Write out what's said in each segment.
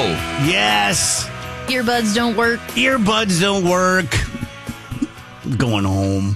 Yes. Earbuds don't work. Earbuds don't work. Going home.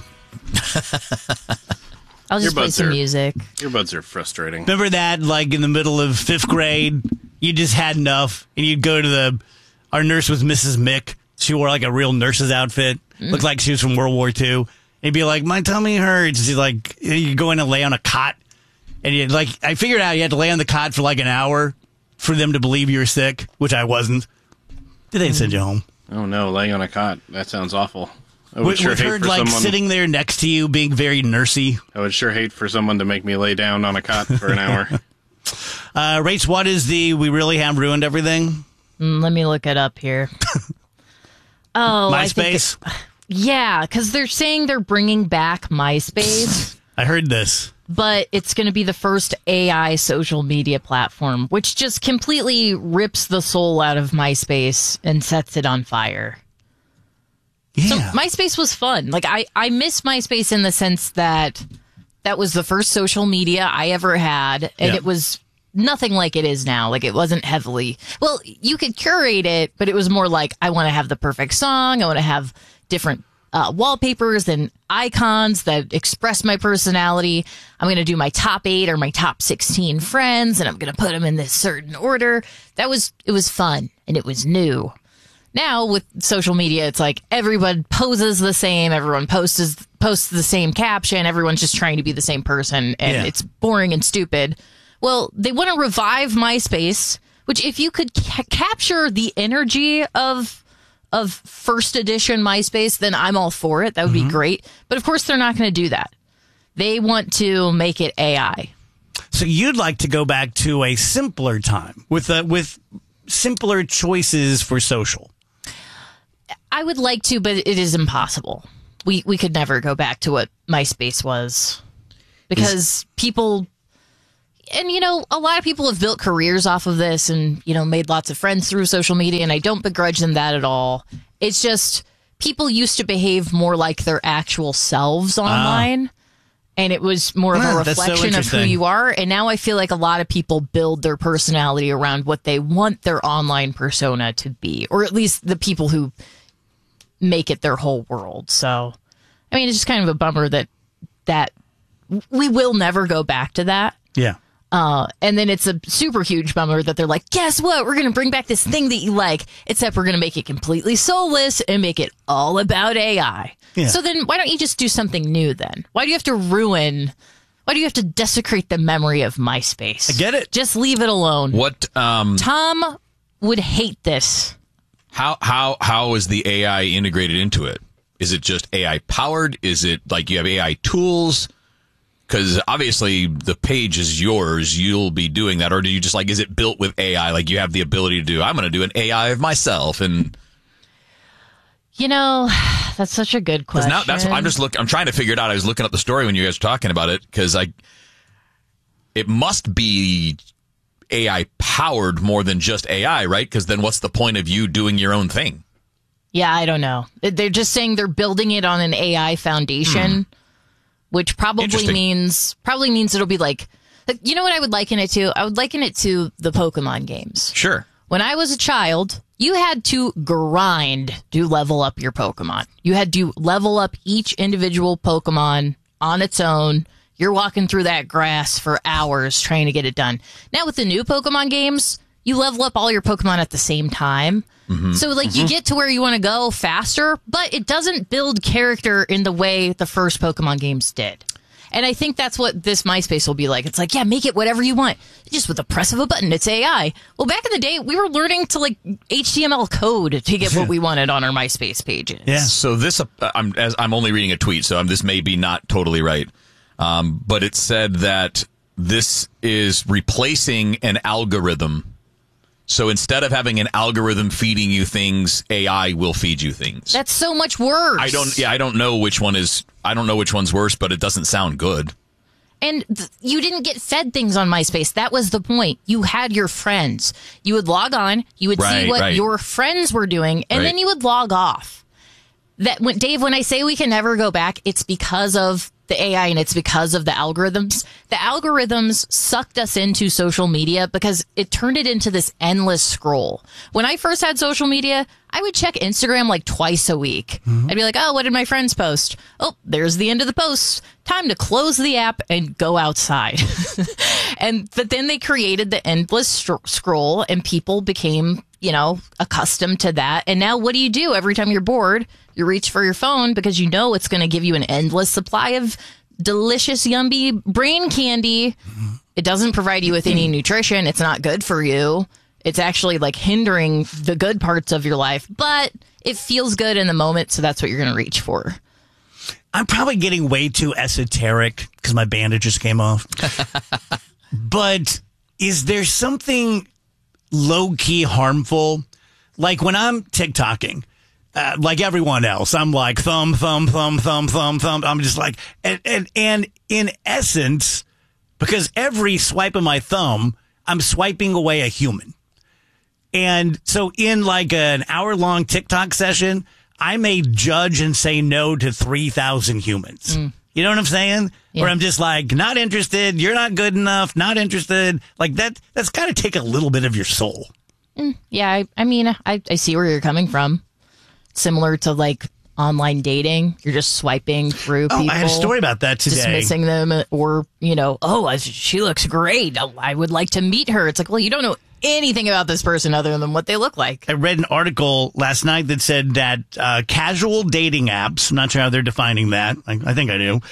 I'll just play some music. Earbuds are frustrating. Remember that, like in the middle of 5th grade, you just had enough, and you'd go to our nurse was Mrs. Mick. She wore like a real nurse's outfit. Looked like she was from World War II. And you'd be like, my tummy hurts. She's like, you go in and lay on a cot. And you I figured out you had to lay on the cot for like an hour for them to believe you were sick, which I wasn't. Did they send you home? Oh no, laying on a cot. That sounds awful. I With her like sitting there next to you, being very nursey. I would sure hate for someone to make me lay down on a cot for an hour. Rach, what is we really have ruined everything? Let me look it up here. MySpace? Yeah, because they're saying they're bringing back MySpace. I heard this. But it's going to be the first AI social media platform, which just completely rips the soul out of MySpace and sets it on fire. Yeah. So MySpace was fun. Like, I miss MySpace in the sense that was the first social media I ever had, and it was nothing like it is now. Like, it wasn't heavily... Well, you could curate it, but it was more like, I want to have the perfect song, I want to have different wallpapers and icons that express my personality. I'm going to do my top 8 or my top 16 friends, and I'm going to put them in this certain order. It was fun, and it was new. Now, with social media, it's like everyone poses the same, everyone posts the same caption, everyone's just trying to be the same person, and it's boring and stupid. Well, they want to revive MySpace, which if you could capture the energy of first edition MySpace, then I'm all for it. That would be great. But of course, they're not going to do that. They want to make it AI. So you'd like to go back to a simpler time with simpler choices for social. I would like to, but it is impossible. We could never go back to what MySpace was because people, and a lot of people have built careers off of this and, made lots of friends through social media, and I don't begrudge them that at all. It's just people used to behave more like their actual selves online. And it was more of a reflection of who you are. And now I feel like a lot of people build their personality around what they want their online persona to be, or at least the people who make it their whole world. So, I mean, it's just kind of a bummer that we will never go back to that. Yeah. And then it's a super huge bummer that they're like, guess what? We're going to bring back this thing that you like, except we're going to make it completely soulless and make it all about AI. Yeah. So then why don't you just do something new then? Why do you have to desecrate the memory of MySpace? I get it. Just leave it alone. What, Tom would hate this. How is the AI integrated into it? Is it just AI powered? Is it like you have AI tools? Because obviously the page is yours. You'll be doing that. Or do you just is it built with AI? Like you have the ability to I'm going to do an AI of myself. And that's such a good question. Now that's what I'm trying to figure it out. I was looking up the story when you guys were talking about it because it must be AI powered more than just AI, right? Because then what's the point of you doing your own thing? Yeah, I don't know. They're just saying they're building it on an AI foundation. Which probably means it'll be like, you know what I would liken it to? I would liken it to the Pokemon games. Sure. When I was a child, you had to grind to level up your Pokemon. You had to level up each individual Pokemon on its own. You're walking through that grass for hours trying to get it done. Now with the new Pokemon games, you level up all your Pokemon at the same time. So, you get to where you want to go faster, but it doesn't build character in the way the first Pokemon games did. And I think that's what this MySpace will be like. It's like, yeah, make it whatever you want. Just with the press of a button, it's AI. Well, back in the day, we were learning to, HTML code to get what we wanted on our MySpace pages. Yeah. So this, I'm only reading a tweet, so this may be not totally right. But it said that this is replacing an algorithm. So instead of having an algorithm feeding you things, AI will feed you things. That's so much worse. I don't know which one's worse, but it doesn't sound good. And you didn't get fed things on MySpace. That was the point. You had your friends. You would log on, you would see what your friends were doing, and then you would log off. Dave, when I say we can never go back, it's because of the AI, and it's because of the algorithms. The algorithms sucked us into social media because it turned it into this endless scroll. When I first had social media, I would check Instagram like twice a week. I'd be like, oh, what did my friends post? Oh, there's the end of the post. Time to close the app and go outside. But then they created the endless scroll, and people became, accustomed to that. And now what do you do every time you're bored? You reach for your phone because you know it's going to give you an endless supply of delicious, yummy brain candy. It doesn't provide you with any nutrition. It's not good for you. It's actually like hindering the good parts of your life, but it feels good in the moment. So that's what you're going to reach for. I'm probably getting way too esoteric because my bandages came off. But is there something low-key harmful? Like when I'm TikToking, like everyone else, I'm like thumb. I'm just like, and in essence, because every swipe of my thumb, I'm swiping away a human. And so in like an hour-long TikTok session, I may judge and say no to 3,000 humans. You know what I'm saying? Yeah. Where I'm just like, not interested. You're not good enough. Not interested. Like that's got to take a little bit of your soul. Yeah. I mean, I see where you're coming from. Similar to like online dating. You're just swiping through people. I had a story about that today. Dismissing them or, she looks great. I would like to meet her. It's like, well, you don't know anything about this person other than what they look like. I read an article last night that said that casual dating apps, I'm not sure how they're defining that. I think I do.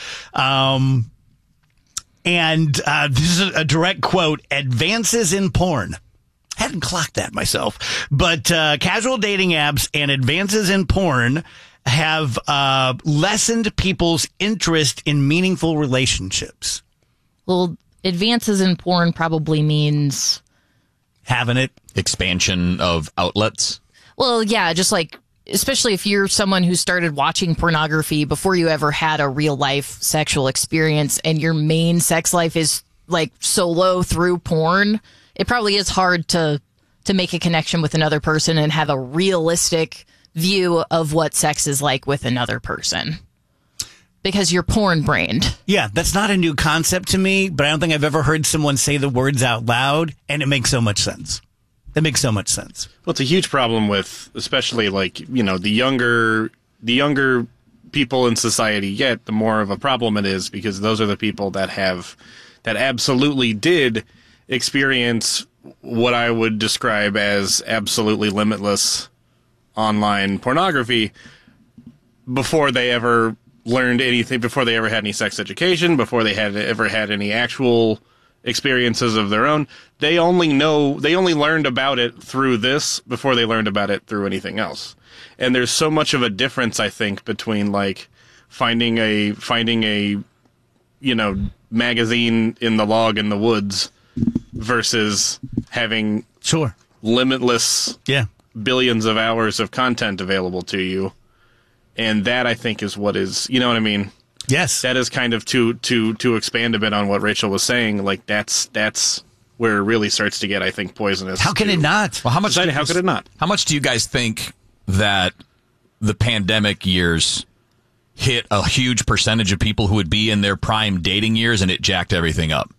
And this is a direct quote, advances in porn. Hadn't clocked that myself. But casual dating apps and advances in porn have lessened people's interest in meaningful relationships. Well, advances in porn probably means having it. Expansion of outlets. Well, yeah, just like, especially if you're someone who started watching pornography before you ever had a real life sexual experience and your main sex life is like solo through porn, it probably is hard to make a connection with another person and have a realistic view of what sex is like with another person. Because you're porn brained. Yeah, that's not a new concept to me, but I don't think I've ever heard someone say the words out loud, and it makes so much sense. It makes so much sense. Well, it's a huge problem with, especially like, the younger people in society get, the more of a problem it is, because those are the people that absolutely did experience what I would describe as absolutely limitless online pornography before they ever learned anything, before they ever had any sex education, before they ever had any actual experiences of their own. They only learned about it through this before they learned about it through anything else. And there's so much of a difference, I think, between like finding a magazine in the log in the woods versus having limitless billions of hours of content available to you. And that, I think, is what is, you know what I mean? Yes. That is kind of to expand a bit on what Rachel was saying. Like, that's where it really starts to get, I think, poisonous. How can it not? Well, how could it not? How much do you guys think that the pandemic years hit a huge percentage of people who would be in their prime dating years and it jacked everything up?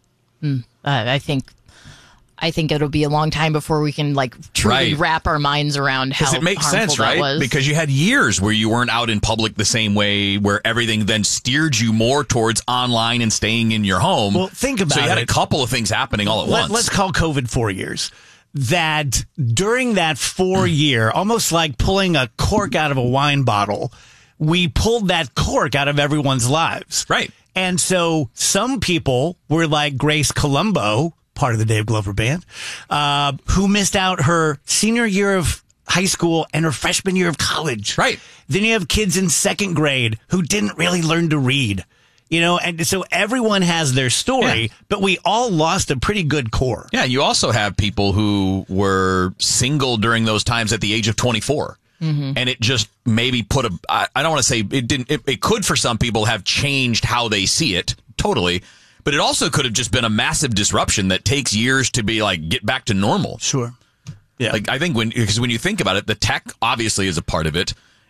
I think it'll be a long time before we can like truly wrap our minds around how it makes harmful sense, that right? was. Because you had years where you weren't out in public the same way, where everything then steered you more towards online and staying in your home. Well, think about it. So you had a couple of things happening all at once. Let's call COVID 4 years. That during that 4 year, almost like pulling a cork out of a wine bottle, we pulled that cork out of everyone's lives. Right. And so some people were like Grace Colombo, part of the Dave Glover Band, who missed out her senior year of high school and her freshman year of college. Right. Then you have kids in second grade who didn't really learn to read. And so everyone has their story, but we all lost a pretty good core. Yeah, you also have people who were single during those times at the age of 24. Mm-hmm. And it just maybe I don't want to say it didn't, it could for some people have changed how they see it, totally. But it also could have just been a massive disruption that takes years to be like, get back to normal. Sure. Yeah. Like, I think because when you think about it, the tech obviously is a part of it.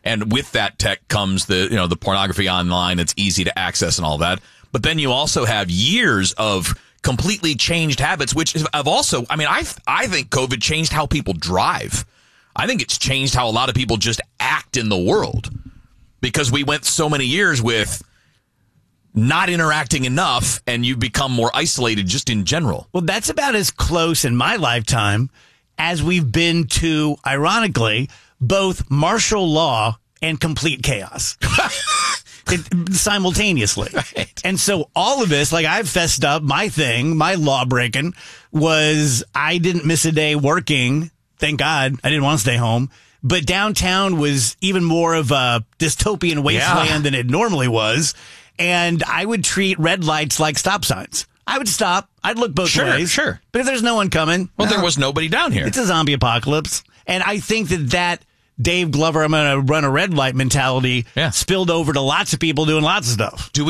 And with that tech comes the pornography online. It's easy to access and all that. But then you also have years of completely changed habits, which have also, I think COVID changed how people drive. I think it's changed how a lot of people just act in the world, because we went so many years with not interacting enough, and you become more isolated just in general. Well, that's about as close in my lifetime as we've been to, ironically, both martial law and complete chaos. Simultaneously. Right. And so all of this, like, I've fessed up my law breaking was I didn't miss a day working. Thank God. I didn't want to stay home. But downtown was even more of a dystopian wasteland than it normally was. And I would treat red lights like stop signs. I would stop. I'd look both ways. Sure. But if there's no one coming. Well, there was nobody down here. It's a zombie apocalypse. And I think that Dave Glover, I'm going to run a red light mentality spilled over to lots of people doing lots of stuff. Did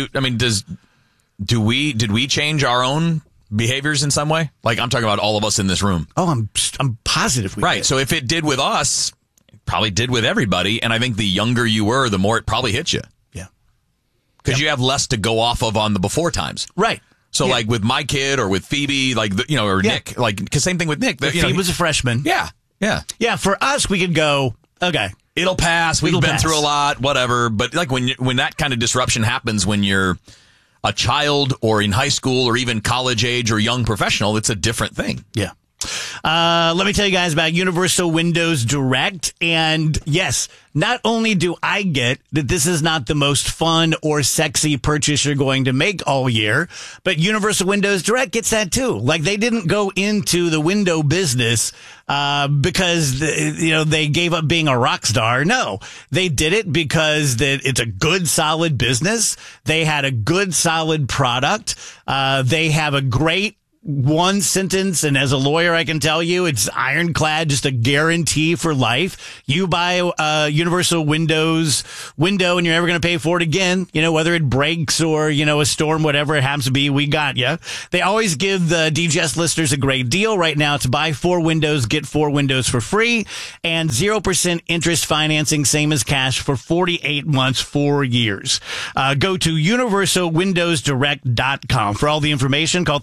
we change our own behaviors in some way? Like, I'm talking about all of us in this room. Oh, I'm positive we did. Right. So if it did with us, it probably did with everybody. And I think the younger you were, the more it probably hit you. Yeah. Because you have less to go off of on the before times. Right. So like with my kid or with Phoebe, or Nick, because same thing with Nick. Phoebe was a freshman. Yeah. Yeah. Yeah. For us, we could go, okay, it'll pass. We've been through a lot, whatever. But like when that kind of disruption happens, when you're a child or in high school or even college age or young professional, it's a different thing. Yeah. Let me tell you guys about Universal Windows Direct. And yes, not only do I get that this is not the most fun or sexy purchase you're going to make all year, but Universal Windows Direct gets that too. Like, they didn't go into the window business because they gave up being a rock star. No, they did it because it's a good, solid business. They had a good, solid product. They have a great one sentence, and as a lawyer, I can tell you it's ironclad, just a guarantee for life. You buy a Universal Windows window and you're never going to pay for it again, whether it breaks or, a storm, whatever it happens to be, we got you. They always give the DGS listeners a great deal right now to buy 4 windows, get 4 windows for free, and 0% interest financing, same as cash, for 48 months, 4 years. Go to universalwindowsdirect.com for all the information. Call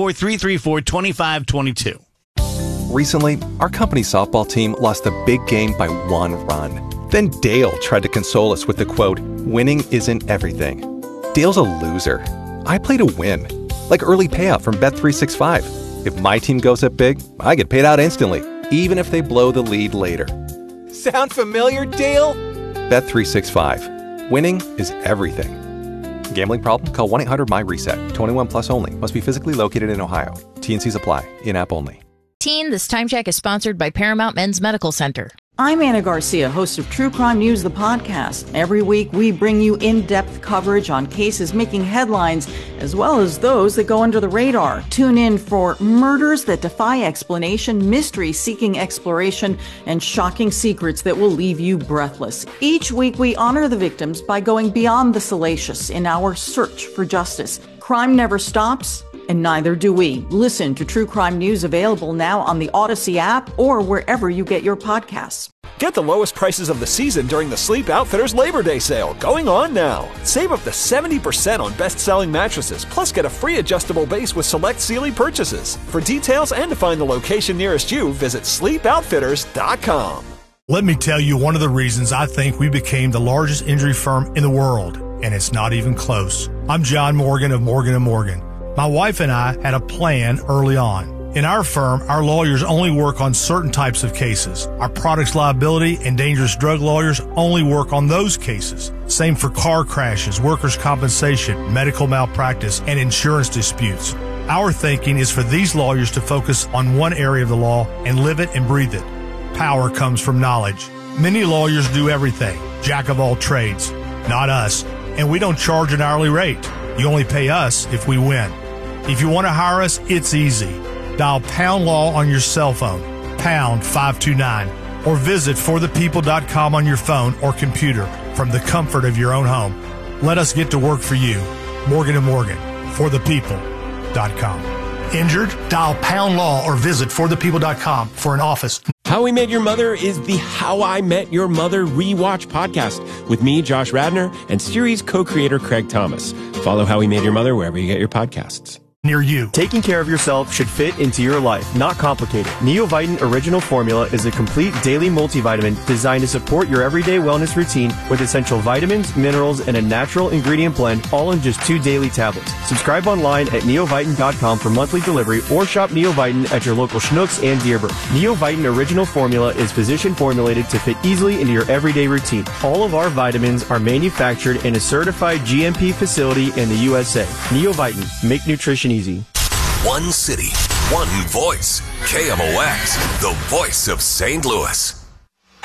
314-334-2522. Recently, our company softball team lost a big game by 1 run. Then Dale tried to console us with the quote, "Winning isn't everything." Dale's a loser. I play to win. Like early payout from Bet365. If my team goes up big, I get paid out instantly, even if they blow the lead later. Sound familiar, Dale? Bet365. Winning is everything. Gambling problem? Call 1-800-MY-RESET. 21 plus only. Must be physically located in Ohio. T&Cs apply. In-app only. This time check is sponsored by Paramount Men's Medical Center. I'm Anna Garcia, host of True Crime News, the podcast. Every week, we bring you in-depth coverage on cases making headlines, as well as those that go under the radar. Tune in for murders that defy explanation, mysteries seeking exploration, and shocking secrets that will leave you breathless. Each week, we honor the victims by going beyond the salacious in our search for justice. Crime never stops, and neither do we. Listen to True Crime News, available now on the Odyssey app or wherever you get your podcasts. Get the lowest prices of the season during the Sleep Outfitters Labor Day sale, going on now. Save up to 70% on best-selling mattresses, plus get a free adjustable base with select Sealy purchases. For details and to find the location nearest you, visit sleepoutfitters.com. Let me tell you one of the reasons I think we became the largest injury firm in the world, and it's not even close. I'm John Morgan of Morgan & Morgan. My wife and I had a plan early on. In our firm, our lawyers only work on certain types of cases. Our products liability and dangerous drug lawyers only work on those cases. Same for car crashes, workers' compensation, medical malpractice, and insurance disputes. Our thinking is for these lawyers to focus on one area of the law and live it and breathe it. Power comes from knowledge. Many lawyers do everything, jack of all trades. Not us, and we don't charge an hourly rate. You only pay us if we win. If you want to hire us, it's easy. Dial Pound Law on your cell phone, pound 529, or visit forthepeople.com on your phone or computer from the comfort of your own home. Let us get to work for you. Morgan & Morgan, forthepeople.com. Injured? Dial Pound Law or visit forthepeople.com for an office. How We Met Your Mother is the How I Met Your Mother Rewatch podcast with me, Josh Radnor, and series co-creator Craig Thomas. Follow How We Met Your Mother wherever you get your podcasts. Near you. Taking care of yourself should fit into your life, not complicated. Neovitin Original Formula is a complete daily multivitamin designed to support your everyday wellness routine with essential vitamins, minerals, and a natural ingredient blend, all in just 2 daily tablets. Subscribe online at neovitin.com for monthly delivery or shop Neovitin at your local Schnucks and Dearborn. Neovitin Original Formula is physician formulated to fit easily into your everyday routine. All of our vitamins are manufactured in a certified GMP facility in the USA. Neovitin, make nutrition easy. One city, one voice. KMOX, the voice of St. Louis.